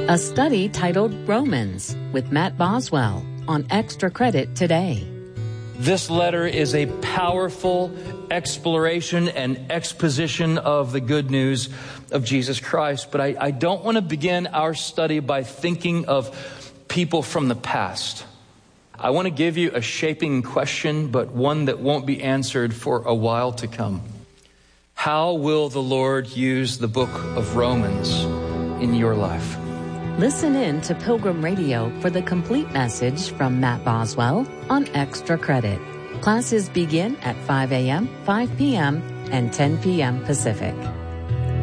A study titled Romans with Matt Boswell on Extra Credit today. This letter is a powerful exploration and exposition of the good news of Jesus Christ. But I don't want to begin our study by thinking of people from the past. I want to give you a shaping question, but one that won't be answered for a while to come. How will the Lord use the book of Romans in your life? Listen in to Pilgrim Radio for the complete message from Matt Boswell on Extra Credit. Classes begin at 5 a.m., 5 p.m., and 10 p.m. Pacific.